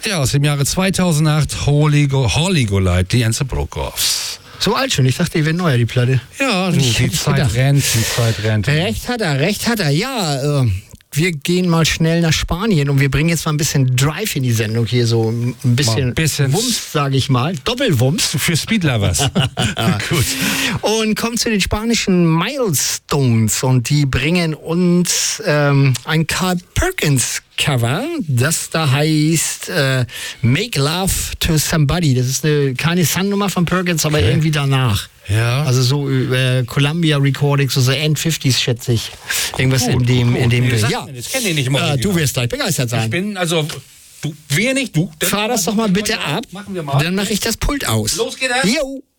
Ja, aus dem Jahre 2008, Holy Golite, die Ence Broekhoffs. So alt schon, ich dachte, die wäre neuer, die Platte. Ja, die Zeit rennt. Recht hat er. Ja, wir gehen mal schnell nach Spanien und wir bringen jetzt mal ein bisschen Drive in die Sendung hier, so ein bisschen Wumms, sage ich mal. Doppelwumms. Für Speedlovers. Gut. Und kommen zu den spanischen Milestones und die bringen uns ein Carl Perkins Cover, das da heißt Make Love to Somebody. Das ist keine Sun-Nummer von Perkins, aber irgendwie danach. Ja. Also so Columbia Recordings, so End-50s, schätze ich. Irgendwas in dem Bild. Ja. Das kenne ich nicht mal. Du wirst gleich begeistert sein. Ich bin, also, wir nicht, du. Fahr das doch mal bitte ab. Machen wir mal. Dann mache ich das Pult aus. Los geht das. Jo.